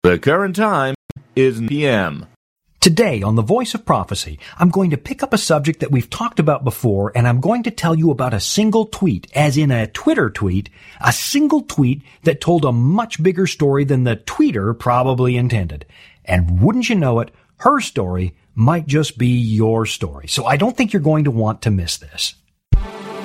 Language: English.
The current time is p.m. Today on The Voice of Prophecy, I'm going to pick up a subject that we've talked about before, and I'm going to tell you about a single tweet, as in a Twitter tweet, a single tweet that told a much bigger story than the tweeter probably intended. And wouldn't you know it, her story might just be your story. So I don't think you're going to want to miss this.